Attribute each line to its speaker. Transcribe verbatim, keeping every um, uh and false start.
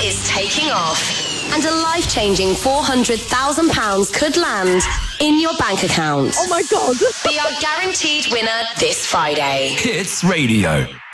Speaker 1: is taking off, and a life-changing four hundred thousand pounds could land in your bank account.
Speaker 2: Oh my God.
Speaker 1: Be our guaranteed winner this Friday.
Speaker 3: Hits Radio.